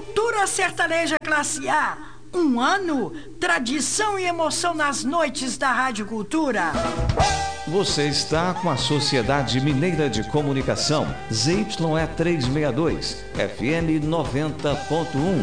Cultura Sertaneja Classe A. Um ano, tradição e emoção nas noites da Rádio Cultura. Você está com a Sociedade Mineira de Comunicação, ZYE 362, FM 90.1.